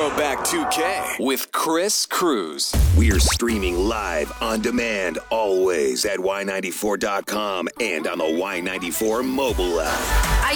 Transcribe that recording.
Throwback 2K with Chris Cruz. We're streaming live on demand always at Y94.com and on the Y94 mobile app. I